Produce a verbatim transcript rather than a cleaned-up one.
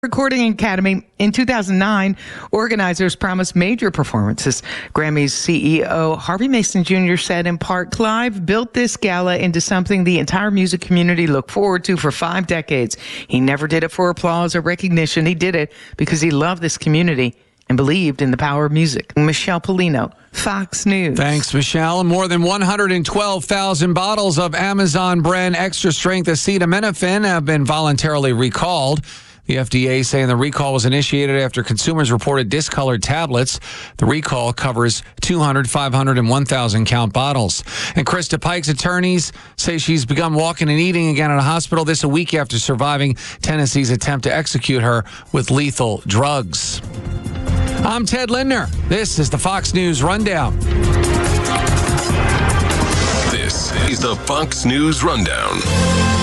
Recording Academy. In two thousand nine, organizers promised major performances. Grammy's C E O Harvey Mason Junior said in part, Clive built this gala into something the entire music community looked forward to for five decades. He never did it for applause or recognition. He did it because he loved this community and believed in the power of music. Michelle Polino, Fox News. Thanks, Michelle. More than one hundred twelve thousand bottles of Amazon brand extra strength acetaminophen have been voluntarily recalled. The F D A saying the recall was initiated after consumers reported discolored tablets. The recall covers two hundred, five hundred, and one thousand count bottles. And Krista Pike's attorneys say she's begun walking and eating again at a hospital this a week after surviving Tennessee's attempt to execute her with lethal drugs. I'm Ted Lindner. This is the Fox News Rundown. This is the Fox News Rundown.